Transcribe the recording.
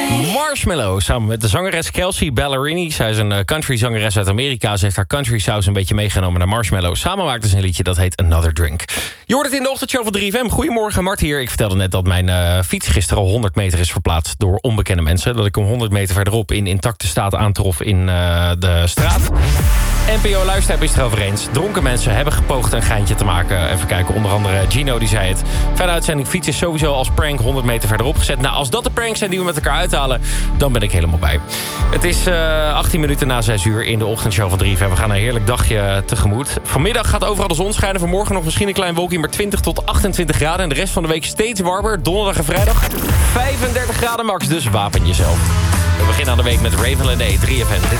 Marshmello, samen met de zangeres Kelsea Ballerini. Zij is een country zangeres uit Amerika. Ze heeft haar country saus een beetje meegenomen naar Marshmello. Samen maakten ze een liedje dat heet Another Drink. Je hoort het in de ochtendshow van 3FM. Goedemorgen, Mart hier. Ik vertelde net dat mijn fiets gisteren al 100 meter is verplaatst door onbekende mensen. Dat ik hem 100 meter verderop in intacte staat aantrof in de straat. NPO-luisteraar is het erover eens. Dronken mensen hebben gepoogd een geintje te maken. Even kijken, onder andere Gino die zei het. Fijne uitzending, fiets is sowieso als prank 100 meter verderop gezet. Nou, als dat de pranks zijn die we met elkaar uithalen, dan ben ik helemaal bij. Het is 18 minuten na 6 uur in de ochtendshow van 3FM. We gaan een heerlijk dagje tegemoet. Vanmiddag gaat overal de zon schijnen. Vanmorgen nog misschien een klein wolkje, maar 20 tot 28 graden. En de rest van de week steeds warmer. Donderdag en vrijdag 35 graden max, dus wapen jezelf. We beginnen aan de week met Raven Lené, 3FM.